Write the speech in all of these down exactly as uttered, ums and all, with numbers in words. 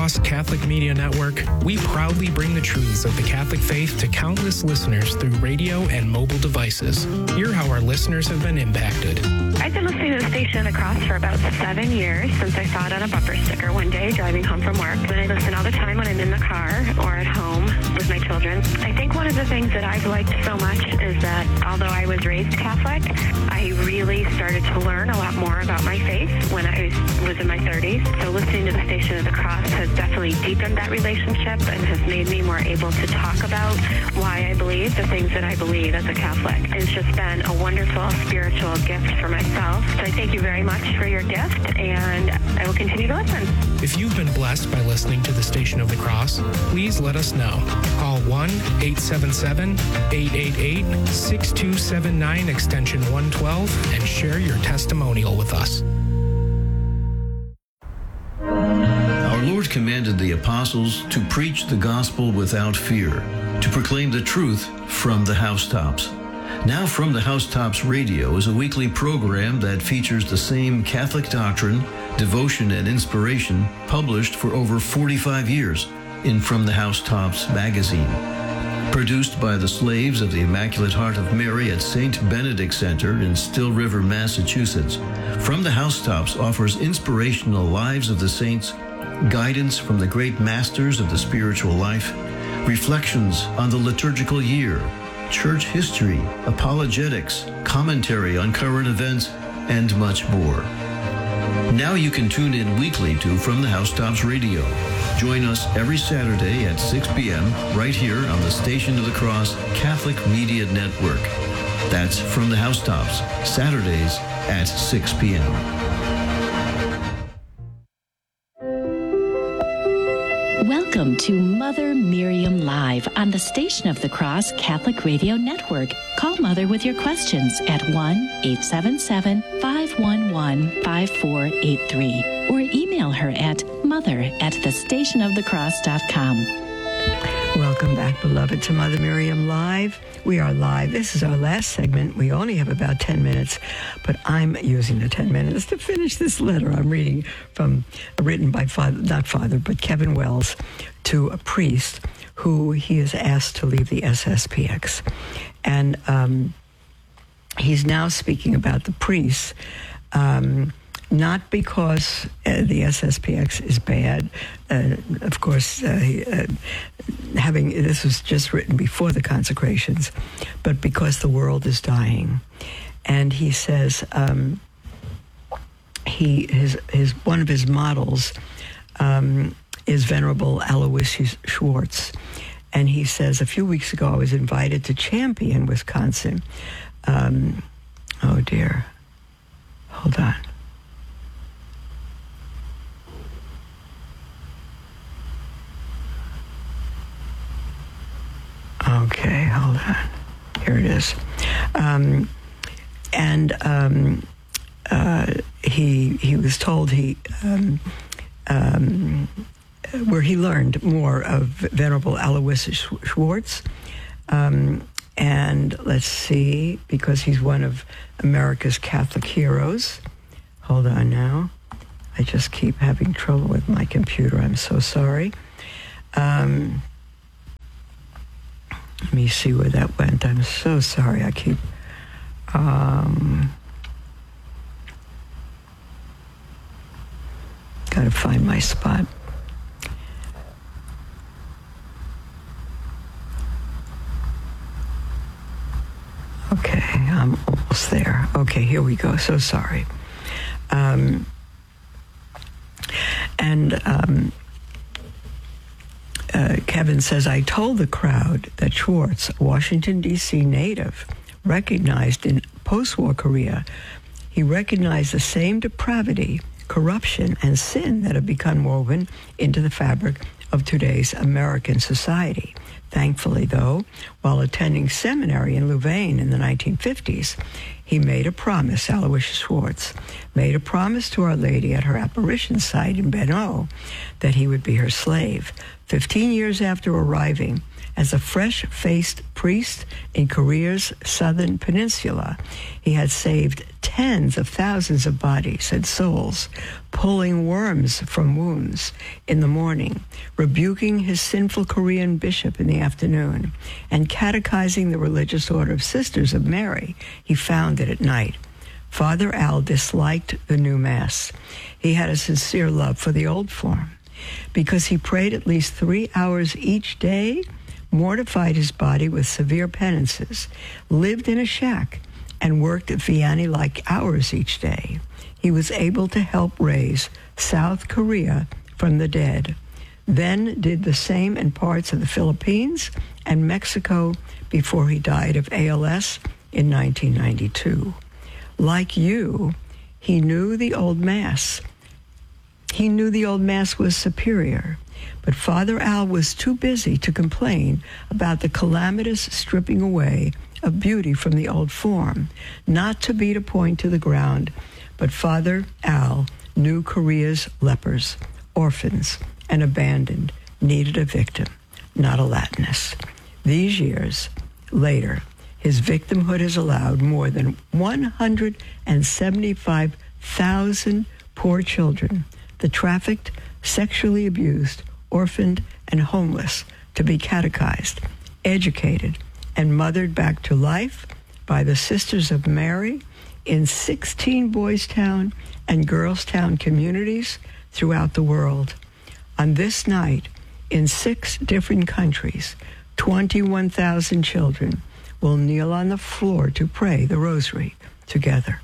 Cross Catholic Media Network, we proudly bring the truths of the Catholic faith to countless listeners through radio and mobile devices. Hear how our listeners have been impacted. I've been listening to the station of the Cross for about seven years since I saw it on a bumper sticker one day driving home from work. And I listen all the time when I'm in the car or at home with my children. I think one of the things that I've liked so much is that although I was raised Catholic, I really started to learn a lot more about my faith when I was in my thirties. So listening to the Station of the Cross has definitely deepened that relationship and has made me more able to talk about why I believe the things that I believe as a Catholic. It's just been a wonderful spiritual gift for myself. So I thank you very much for your gift, and I will continue to listen. If you've been blessed by listening to the Station of the Cross, please let us know. Call one eight seven seven, eight eight eight, six two seven nine extension one twelve and share your testimonial with us. Our Lord commanded the apostles to preach the gospel without fear, to proclaim the truth from the housetops. Now From the Housetops Radio is a weekly program that features the same Catholic doctrine, devotion, and inspiration published for over forty-five years in From the Housetops magazine. Produced by the Slaves of the Immaculate Heart of Mary at Saint Benedict Center in Still River, Massachusetts, From the Housetops offers inspirational lives of the saints, guidance from the great masters of the spiritual life, reflections on the liturgical year, church history, apologetics, commentary on current events, and much more. Now you can tune in weekly to From the Housetops Radio. Join us every Saturday at six p.m. right here on the Station of the Cross Catholic Media Network. That's From the Housetops, Saturdays at six p.m. Welcome to Mother Miriam Live on the Station of the Cross Catholic Radio Network. Call Mother with your questions at one eight seven seven, five one one, five four eight three or email her at mother at the station of the cross dot com. Welcome back, beloved, to Mother Miriam Live. We are live. This is our last segment. We only have about ten minutes, but I'm using the ten minutes to finish this letter I'm reading from, written by Father, not Father, but Kevin Wells, to a priest who he is asked to leave the S S P X. And um, he's now speaking about the priests, um, not because uh, the S S P X is bad. Uh, of course, uh, he, uh, having this was just written before the consecrations, but because the world is dying. And he says um, he his his one of his models um, is Venerable Aloysius Schwartz. And he says, a few weeks ago, I was invited to Champion, Wisconsin. Um, oh, dear. Hold on. Okay, hold on. Here it is. Um, and um, uh, he he was told he... Um, um, where he learned more of Venerable Aloysius Schwartz. Um, and let's see, because he's one of America's Catholic heroes. Hold on now. I just keep having trouble with my computer. I'm so sorry. Um, let me see where that went. I'm so sorry. I keep... Um, gotta find my spot. Okay, I'm almost there. Okay, here we go. So sorry. Um, and um, uh, Kevin says, I told the crowd that Schwartz, a Washington, D C native, recognized in post-war Korea, he recognized the same depravity, corruption, and sin that have become woven into the fabric of today's American society. Thankfully, though, while attending seminary in Louvain in the nineteen fifties, he made a promise, Aloysius Schwartz made a promise to Our Lady at her apparition site in Beno that he would be her slave. Fifteen years after arriving As a fresh-faced priest in Korea's southern peninsula, he had saved tens of thousands of bodies and souls, pulling worms from wounds in the morning, rebuking his sinful Korean bishop in the afternoon, and catechizing the religious order of Sisters of Mary he founded at night. Father Al disliked the new Mass. He had a sincere love for the old form. Because he prayed at least three hours each day, mortified his body with severe penances, lived in a shack, and worked Vianney-like hours each day, he was able to help raise South Korea from the dead, then did the same in parts of the Philippines and Mexico before he died of A L S in nineteen ninety-two. Like you, he knew the old Mass. He knew the old Mass was superior, but Father Al was too busy to complain about the calamitous stripping away of beauty from the old form, not to beat a point to the ground. But Father Al knew Korea's lepers, orphans, and abandoned needed a victim, not a Latinist. These years later, his victimhood has allowed more than one hundred seventy-five thousand poor children, the trafficked, sexually abused, orphaned, and homeless, to be catechized, educated, and mothered back to life by the Sisters of Mary in sixteen Boys Town and Girls Town communities throughout the world. On this night, in six different countries, twenty-one thousand children will kneel on the floor to pray the rosary together.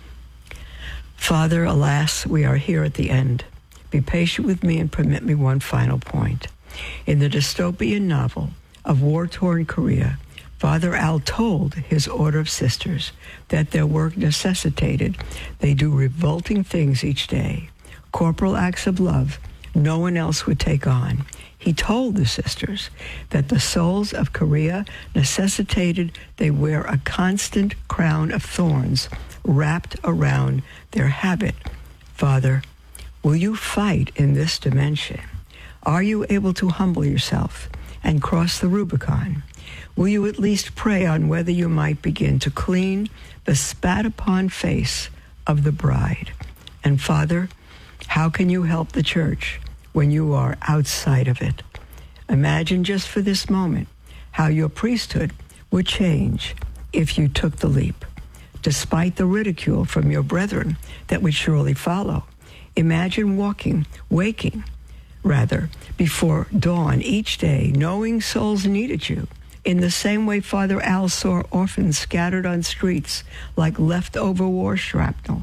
Father, alas, we are here at the end. Be patient with me and permit me one final point. In the dystopian novel of war-torn Korea, Father Al told his order of sisters that their work necessitated they do revolting things each day, corporal acts of love no one else would take on. He told the sisters that the souls of Korea necessitated they wear a constant crown of thorns wrapped around their habit. Father, will you fight in this dimension? Are you able to humble yourself and cross the Rubicon? Will you at least pray on whether you might begin to clean the spat-upon face of the bride? And Father, how can you help the church when you are outside of it? Imagine just for this moment how your priesthood would change if you took the leap, despite the ridicule from your brethren that would surely follow. Imagine walking, waking, rather, before dawn each day, knowing souls needed you, in the same way Father Al saw orphans scattered on streets like leftover war shrapnel.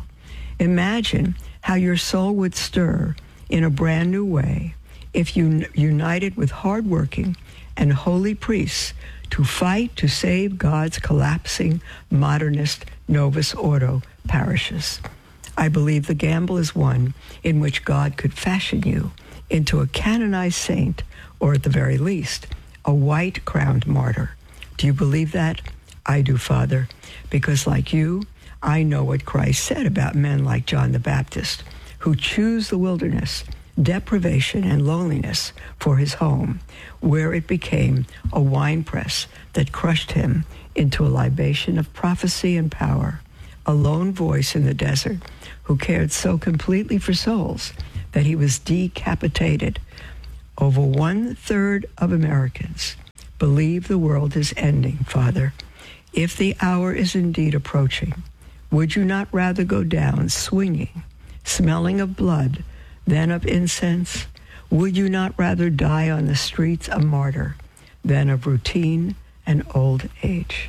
Imagine how your soul would stir in a brand new way if you united with hardworking and holy priests to fight to save God's collapsing modernist Novus Ordo parishes. I believe the gamble is one in which God could fashion you into a canonized saint, or at the very least, a white-crowned martyr. Do you believe that? I do, Father, because like you, I know what Christ said about men like John the Baptist, who choose the wilderness, deprivation, and loneliness for his home, where it became a winepress that crushed him into a libation of prophecy and power, a lone voice in the desert who cared so completely for souls that he was decapitated. Over one-third of Americans believe the world is ending, Father. If the hour is indeed approaching, would you not rather go down swinging, smelling of blood, than of incense? Would you not rather die on the streets a martyr than of routine and old age?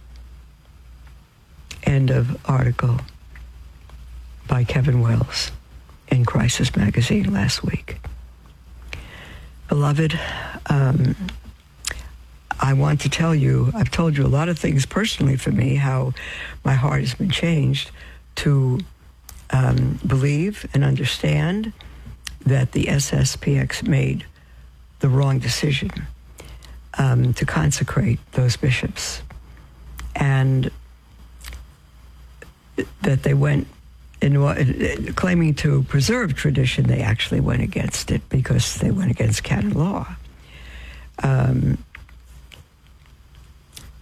End of article by Kevin Wells in Crisis Magazine last week. Beloved, um, I want to tell you, I've told you a lot of things personally for me, how my heart has been changed to um, believe and understand that the S S P X made the wrong decision um, to consecrate those bishops, and that they went, in claiming to preserve tradition, they actually went against it because they went against canon law. Um,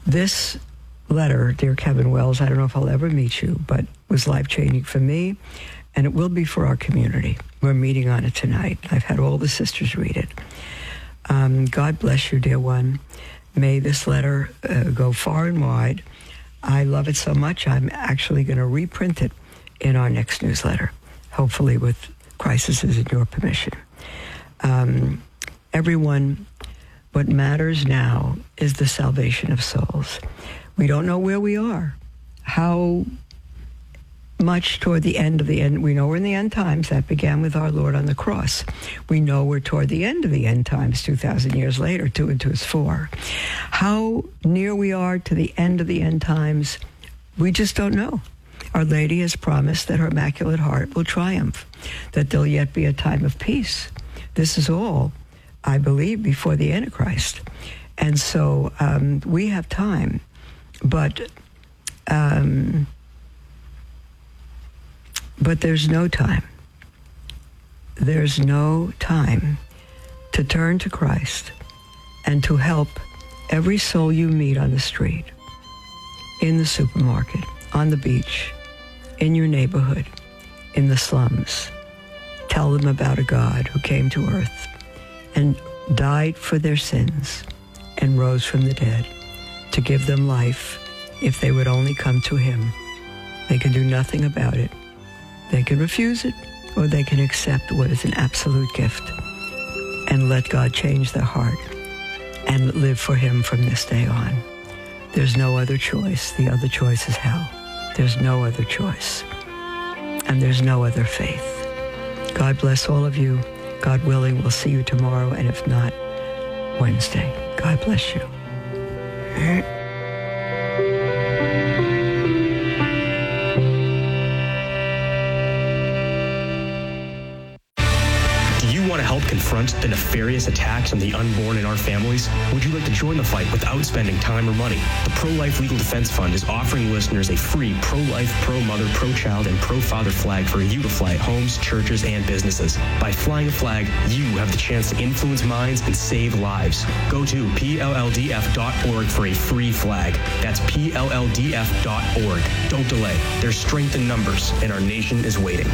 this letter, dear Kevin Wells, I don't know if I'll ever meet you, but was life-changing for me, and it will be for our community. We're meeting on it tonight. I've had all the sisters read it. Um, God bless you, dear one. May this letter uh, go far and wide. I love it so much, I'm actually going to reprint it in our next newsletter, hopefully with Crisis and your permission. Um, everyone, what matters now is the salvation of souls. We don't know where we are, how much toward the end of the end. We know we're in the end times. That began with our Lord on the cross. We know we're toward the end of the end times, two thousand years later. Two and two is four. How near we are to the end of the end times, we just don't know. Our Lady has promised that her Immaculate Heart will triumph, that there'll yet be a time of peace. This is all, I believe, before the Antichrist. And so um, we have time, but um, but there's no time. There's no time to turn to Christ and to help every soul you meet on the street, in the supermarket, on the beach, in your neighborhood, in the slums. Tell them about a God who came to earth and died for their sins and rose from the dead to give them life if they would only come to him. They can do nothing about it. They can refuse it, or they can accept what is an absolute gift and let God change their heart and live for him from this day on. There's no other choice. The other choice is hell. There's no other choice. And there's no other faith. God bless all of you. God willing, we'll see you tomorrow, and if not, Wednesday. God bless you. Help confront the nefarious attacks on the unborn in our families? Would you like to join the fight without spending time or money? The Pro-Life Legal Defense Fund is offering listeners a free pro-life, pro-mother, pro-child, and pro-father flag for you to fly at homes, churches, and businesses. By flying a flag, you have the chance to influence minds and save lives. Go to P L L D F dot org for a free flag. That's P L L D F dot org. Don't delay. There's strength in numbers, and our nation is waiting.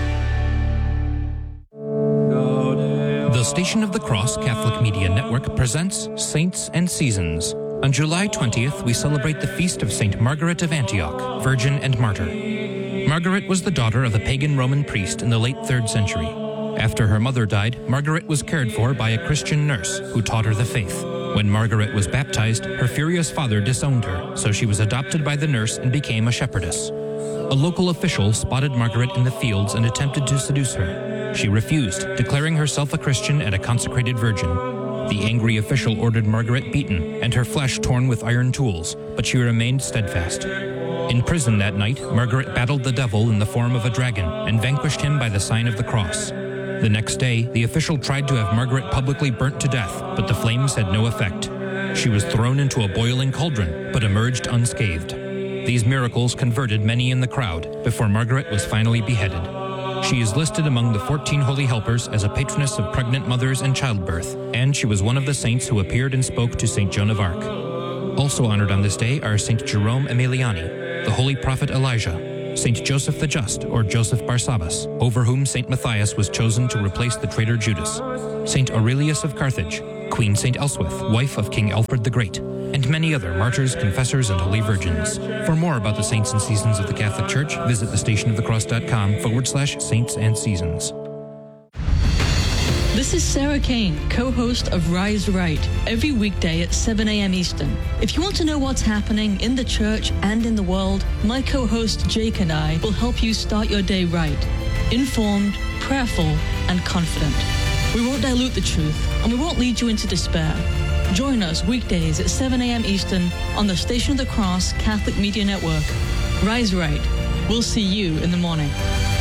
The Station of the Cross Catholic Media Network presents Saints and Seasons. On July twentieth, we celebrate the feast of Saint Margaret of Antioch, Virgin and Martyr. Margaret was the daughter of a pagan Roman priest in the late third century. After her mother died, Margaret was cared for by a Christian nurse who taught her the faith. When Margaret was baptized, her furious father disowned her, so she was adopted by the nurse and became a shepherdess. A local official spotted Margaret in the fields and attempted to seduce her. She refused, declaring herself a Christian and a consecrated virgin. The angry official ordered Margaret beaten and her flesh torn with iron tools, but she remained steadfast. In prison that night, Margaret battled the devil in the form of a dragon and vanquished him by the sign of the cross. The next day, the official tried to have Margaret publicly burnt to death, but the flames had no effect. She was thrown into a boiling cauldron, but emerged unscathed. These miracles converted many in the crowd before Margaret was finally beheaded. She is listed among the fourteen Holy Helpers as a patroness of pregnant mothers and childbirth, and she was one of the saints who appeared and spoke to Saint Joan of Arc. Also honored on this day are Saint Jerome Emiliani, the Holy Prophet Elijah, Saint Joseph the Just, or Joseph Barsabbas, over whom Saint Matthias was chosen to replace the traitor Judas, Saint Aurelius of Carthage, Queen Saint Elswith, wife of King Alfred the Great, and many other martyrs, confessors, and holy virgins. For more about the saints and seasons of the Catholic Church, visit thestationofthecross.com forward slash saints and seasons. This is Sarah Kane, co-host of Rise Right, every weekday at seven a.m. Eastern. If you want to know what's happening in the church and in the world, my co-host Jake and I will help you start your day right, informed, prayerful, and confident. We won't dilute the truth, and we won't lead you into despair. Join us weekdays at seven a.m. Eastern on the Station of the Cross Catholic Media Network. Rise Right. We'll see you in the morning.